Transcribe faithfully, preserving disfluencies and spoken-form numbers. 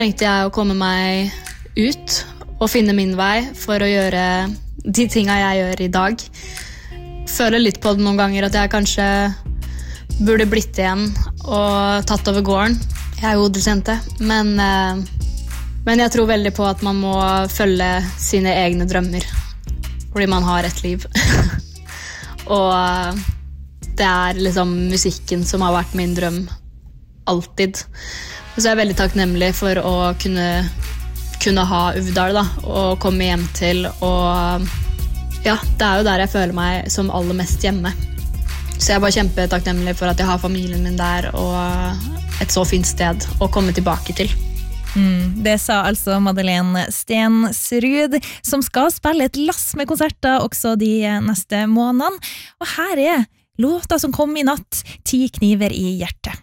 Tenkte jeg å komme meg ut og finne min vei for å gjøre de tingene jeg gjør i dag. Føler litt på det noen ganger at jeg kanskje burde blitt igjen og tatt over gården. Jeg er jo odelsjente, men, men jeg tror veldig på at man må følge sine egne drømmer, fordi man har et liv. Og det er liksom musikken som har vært min drøm alltid. Så jeg er veldig takknemlig for å kunne, kunne ha Uvdal da, og komme hjem til. Og ja, det er jo der jeg føler meg som aller mest hjemme. Så jeg er bare kjempetakknemlig for at jeg har familien min der, og et så fint sted å komme tilbake til. Mm, det sa altså Madeleine Stensrud, som skal spille et lass med konserter også de neste månedene. Og her er låta som kom i natt, Ti kniver i hjertet.